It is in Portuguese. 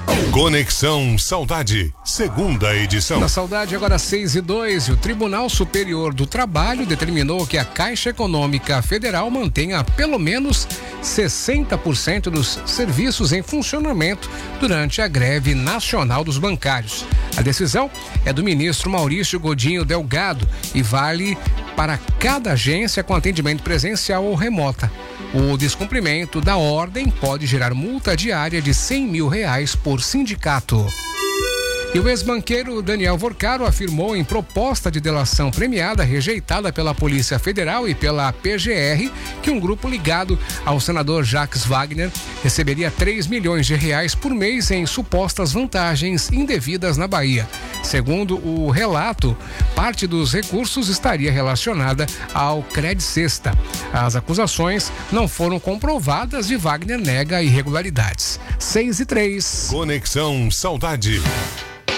Conexão Saudade, segunda edição. Na Saudade, agora 6:02, e o Tribunal Superior do Trabalho determinou que a Caixa Econômica Federal mantenha pelo menos 60% dos serviços em funcionamento durante a greve nacional dos bancários. A decisão é do ministro Maurício Godinho Delgado e vale para cada agência com atendimento presencial ou remota. O descumprimento da ordem pode gerar multa diária de R$100 mil por sindicato. E o ex-banqueiro Daniel Vorcaro afirmou em proposta de delação premiada rejeitada pela Polícia Federal e pela PGR que um grupo ligado ao senador Jacques Wagner receberia R$3 milhões por mês em supostas vantagens indevidas na Bahia. Segundo o relato, parte dos recursos estaria relacionada ao Credicesta. As acusações não foram comprovadas e Wagner nega irregularidades. 6:03. Conexão Saudade.